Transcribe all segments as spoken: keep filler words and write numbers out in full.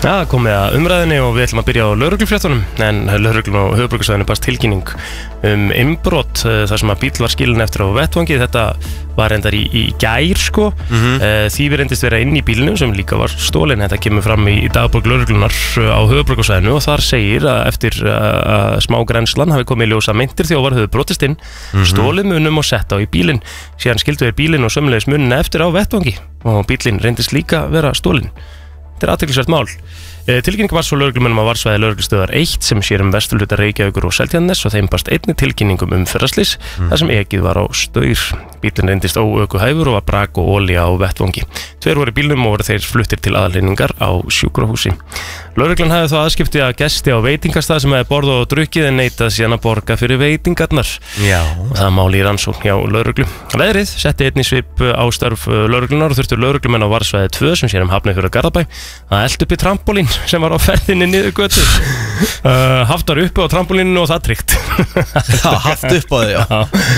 Já, komið að umræðinni og við ætlum að byrja á lögreglufréttunum en lögreglun á höfuðborgarsvæðinu barst tilkynning um innbrot þar sem að bíll var skilinn eftir á vettvangi. Þetta var reyndar í, í gær sko mm-hmm. því við reyndist vera inn í bílnum sem líka var stólinn. Þetta kemur fram í dagbók lögreglunar á höfuðborgarsvæðinu og þar segir að eftir að smá grenslan hafi komið í ljósa meintir þjófar höfðu brotist inn, mm-hmm. stólið munum og sett á í bílinn. Síðan skildu þeir bílinn og sömuleiðis munina eftir á vettvangi og bílinn reyndist líka vera stólinn. Þetta er athyglisvert mál. Tilkynning var svo lögreglumönnum á varsvæði lögreglustöðvar eitt sem sér um vesturhluta Reykjavíkur og Seltjarnarness og þeim barst einnig tilkynningum um umferðarslys mm. þar sem ekið var á staur. Bílinn reyndist óökuhæfur og var brak og olía á vettvangi. Tveir voru í bílnum og voru þeir fluttir til aðalreiningar á sjúkrahúsi. Lögreglan hafði þá aðskipti að gesti á veitingastað sem hefði borðað og drukkið en neitað síðan að borga fyrir veitingarnar. Já. Og það máli í rannsókn hjá lögreglu. Veðrið setti einnig svip á störf lögreglunar og þurftu lögreglumenn á varsvæði tvö sem sér um Hafnarfjörð og Garðabæ að elta upp í trampólín sem var á ferðinni niður götu. uh, haft var uppi á trampólíninu og það tryggt. Já, haft upp á þig, já.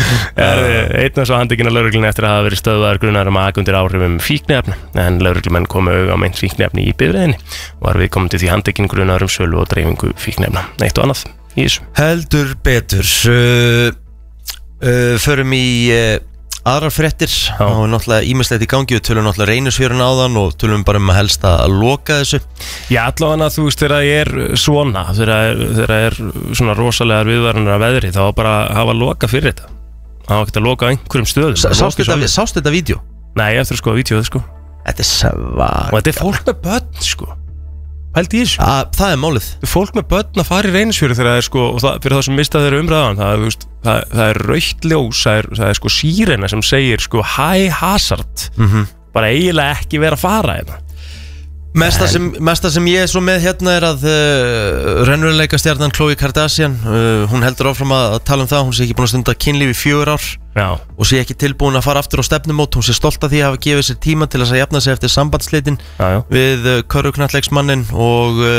Einn og svo handtekinn af lögreglunni eftir að hafa verið stöðvaður grunaður um að aka undir áhrifum fíkniefna en lögreglumenn komu auga á meint fíkniefni í bifreiðinni og var viðkomandi því handtekinn grunaður um sölu og dreifingu fíkniefna. Eitt og annað í þessu. Heldur betur. Uh, uh, förum í... Uh, aðrar fréttir og náttúrulega ímislegt í gangi og tölum náttúrulega Reynisfjörðinn áðan og tölum bara um að helst að loka þessu. Já, allavega þú veist þegar það er svona þegar það er svona rosalegar viðvaranir af veðri þá bara hafa loka fyrir þetta. Það var ekkert að loka á einhverjum stöðum. Sástu þetta, sástu þetta vídeo? Nei, eftir að skoða vídeoð sko. Þetta er svag. Og þetta er fólk með börn sko. Pældi í þessu. Að, það er málið. Fólk með börn að fara í Reynisfjörð þegar það er sko, og það, fyrir það sem mistað þeirra umræðan, það, veist, það, það er rautt ljós, það er, það er sko sírena sem segir sko high hazard, mm-hmm. bara eiginlega ekki vera að fara hérna. Mesta sem, mesta sem ég er svo með hérna er að uh, raunveruleika stjarnan Khloe Kardashian, uh, hún heldur áfram að tala um það, hún sé ekki búin að stunda kynlíf í fjögur ár Já. og sé ekki tilbúin að fara aftur á stefnumót, hún sé stolt af því að hafa gefið sér tíma til þess að jafna sig eftir sambandsleitin já, já. við uh, körfuknattleiksmannin og uh,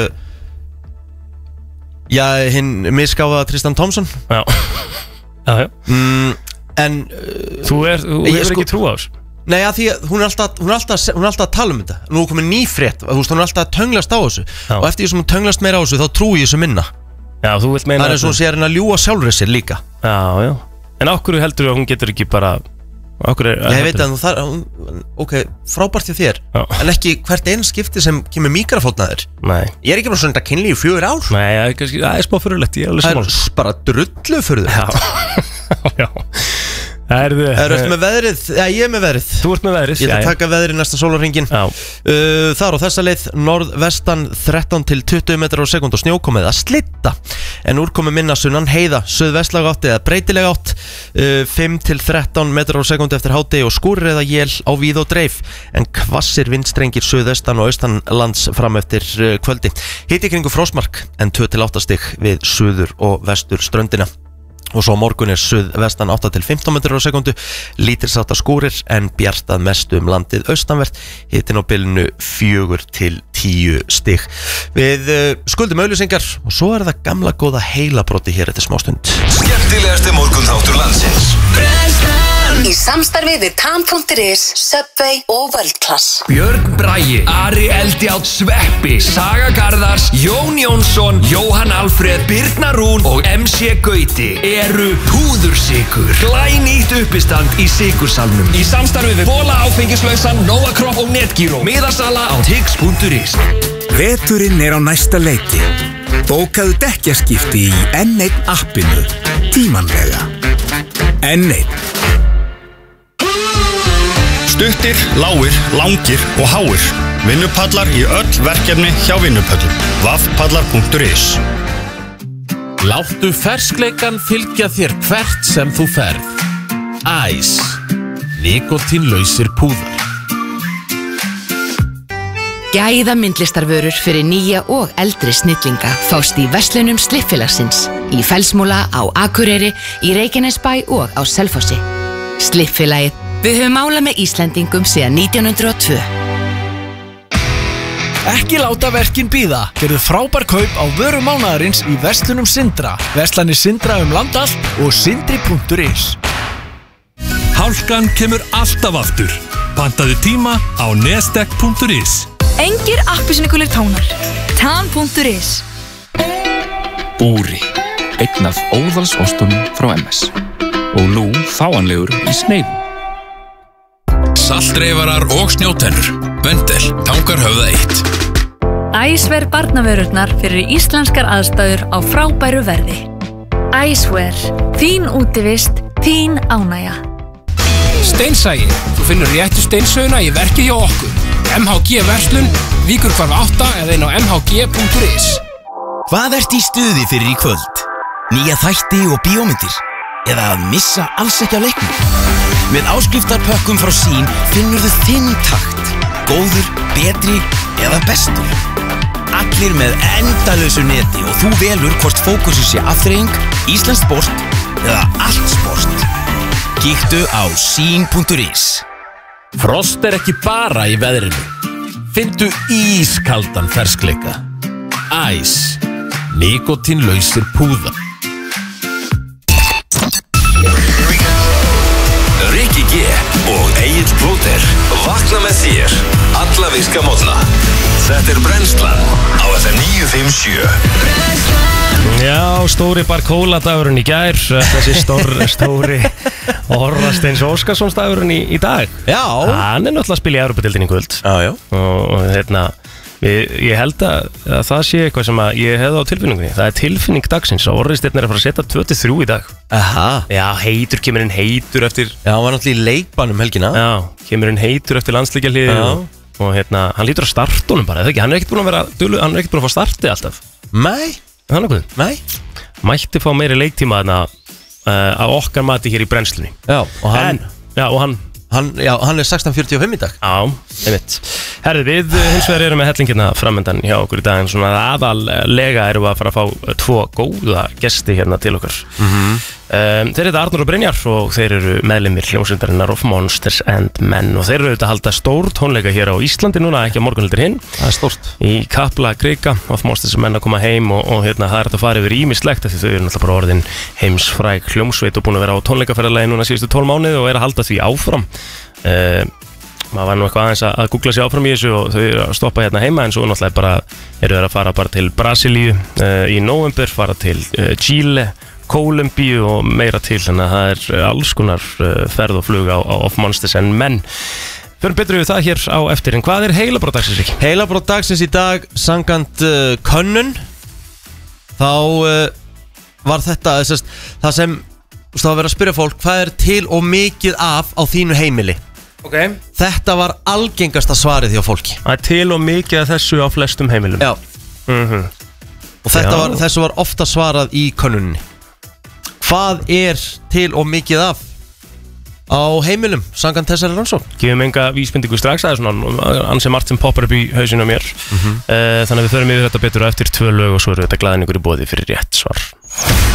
já, hinn misgáfaða Tristan Thompson. Já, já, já. Mm, en uh, þú er, þú hefur sko, ekki trú á þessu? Nei, að því að hún er alltaf, hún er alltaf, hún er alltaf að tala um þetta. Nú er komið ný frétt, þú veist, hún er alltaf að tönglast á þessu já. Og eftir því sem hún tönglast meira á þessu, þá trúi ég þessu minna. Já, þú vilt meina það er eins og hún sé að reyna að ljúga sjálfri sér líka. Já, já. En okkur heldur þú að hún getur ekki bara okkur er, ég veit að það, ok, frábært hjá þér já. En ekki hvert einn skipti sem kemur mikrafótnaður. Nei. Ég er ekki bara svona kynlíf í fjögur ár. Nei, það er, kannski, það er smá fyrirlegt. Það er bara drullu fyrirlegt. Já, já. Það er Það er með veðrið, já ég er með veðrið. Þú ert með veðrið. Ég ætla að taka veðrið næsta sólarhringinn. uh, Það er á þessa leið norðvestan þrettán til tuttugu metrar á sekúndu og snjókomið að slitta. En úrkomi minna sunnan heiða, suðvestlæg átt eða breytileg átt, uh, fimm til þrettán metrar á sekúndu eftir hádegi og skúrir eða jél á víð og dreif. En hvassir vindstrengir suðvestan og austan lands fram eftir uh, kvöldi. Hiti kringu frostmark en tvö til átta stig við suður og vestur ströndina. Og svo morgun er suðvestan átta til fimmtán metrar á sekundu, lítilsháttar skúrir en bjartað mestu um landið austanvert, hitinn á bilinu fjögur til tíu stig. Við uh, skuldum auglýsingar og svo er það gamla góða heilabrotti hér eftir smástund. Skemmtilegasti morgunþáttur landsins. Í samstarfi við Tan punktur is, Subway og World Class. Björn Bragi, Ari Eldjárn, Sveppi, Saga Garðars, Jón Jónsson, Jóhann Alfreð, Birna Rún og M C Gauti eru púðursykur. Glænýtt uppistand í sykursalnum. Í samstarfi við Bola áfengislausan, Nóa Kropp og Netgyro. Miðasala á tix punktur is. Veturinn er á næsta leiti. Bókaðu dekkjaskipti í N einn appinu. Tímanlega. N einn. Stuttir, lágir, langir og háir. Vinnupallar í öll verkefni hjá Vinnupöllum. vafpallar punktur is. Láttu ferskleikan fylgja þér hvert sem þú ferð. Æs. Nikotínlausir púðar. Gæða myndlistarvörur fyrir nýja og eldri snillinga fást í verslunum Slippfélagsins, í Fellsmúla, á Akureyri, í Reykjanesbæ og á Selfossi. Slippfélagið, við höfum málað með Íslendingum síðan nítján hundruð og tvö. Ekki láta verkin bíða. Gerðu frábær kaup á vöru mánaðarins í verslunum Sindra. Verslanir Sindra um land allt og sindri punktur is. Hálkan kemur alltaf aftur. Pantaðu tíma á nestek punktur is. Engir appelsínugulir tónar. Tan punktur is. Búri, einn af óðalsostunum frá M S og nú fáanlegur í sneiðum. Saltreifarar og snjótennur. Vendel, tangar höfða eitt. Æsver barnavörurnar fyrir íslenskar aðstæður á frábæru verði. Æsver, þín útivist, þín ánægja. Steinsæi, þú finnur réttu steinsauna í verkið hjá okkur. M H G Verslun, Víkurhvarf átta eða inn á m h g punktur is. Hvað ert í stuði fyrir í kvöld? Nýja þætti og bíómyndir? Eða að missa alls ekki af leiknum? Með áskriftarpökkum frá Sín finnur þú þinn takt. Góður, betri eða bestur. Allir með endalausu neti og þú velur hvort fókusið sé afþreying, íslenskt sport eða allt sport. Kíktu á sín punktur is. Frost er ekki bara í veðrinu. Fyndu ískaldan ferskleika. Æs, nikotínlausir púðar. Rikki G og Egill Plóter vakna með þér alla virka morgna. Þetta er Brennslan á F M níu fimm sjö. Já, stóri Barkóla dagurinn í gær. Þessi stór, stóri Orrasteins Óskarsson dagurinn í, í dag. Já. Hann er náttúrulega að spila í Evrópudeildinni í kvöld. Já, já. Og hérna, ég, ég held að, að það sé eitthvað sem að ég hefði á tilfinningunni. Það er tilfinning dagsins og Orrasteinn er að fara að setja tvö til þrjú í dag. Aha. Já, heitur, kemur inn heitur eftir. Já, hann var náttúrulega í leikbannum helgina. Já, kemur inn heitur eftir landsleikjahliðið. Já. Og hérna, hann lítur að starta honum bara, eða ekki? Hann er ekkert búin að vera, dulu, hann er ekkert búin að fá startið alltaf. Nei. Hann er hvað? Nei. Mætti fá meiri leiktíma þarna uh, á okkar mati hér í brennslunni. Já, og hann, en, já, og hann, hann, já, hann er sextán fjörutíu og fimm í dag. Já, einmitt. Herðu, við hins vegar erum með hellingina framöndan hjá okkur í dag, en svona aðallega erum við að fara að fá tvo góða gesti hérna til okkar. Mhm. Um, þeir eru Arnór og Brynjar og þeir eru meðlimir hljómsveitarinnar of Monsters and Men og þeir eru auðvitað að halda stór tónleika hér á Íslandi núna, ekki á morgun heldur hinn. Það er stórt. Í Kaplakrika, of Monsters and Men að koma heim og, og hérna það er að fara yfir ýmislegt því þau eru náttúrulega bara orðin heimsfræg hljómsveit og búin að vera á tónleikaferðalagi núna síðustu tólf mánuði og er að halda því áfram. Uh, maður var nú eitthvað aðeins að googla sér áfram í þessu og þau eru að stoppa hérna heima en svo náttúrulega bara eru þeir að fara bara til Brasilíu uh, í nóvember, fara til uh, Chile, Kólumbíu og meira til, þannig að það er alls konar ferð og flug á, á of Monsters and Men. Fyrir betur við það hér á eftir, en hvað er heilabrót dagsins, Rikki? Heilabrót dagsins í dag, samkvæmt uh, könnun, þá uh, var þetta þessast, það sem, þú veist, þá að vera að spyrja fólk, hvað er til og mikið af á þínu heimili? Ok. Þetta var algengasta svarið hjá fólki. Það er til og mikið af þessu á flestum heimilum. Já. Mhm. Og þetta var, þessu var ofta svarað í könnunni. Hvað er til og mikið af á heimilum, samkvæmt þessari rannsókn? Gefum enga vísbendingu strax, það er svona ansi margt sem poppar upp í hausinu á mér. Mhm. uh, Þannig að við förum yfir þetta betur á eftir tvö lög og svo eru þetta glaðningur í boði fyrir rétt svar.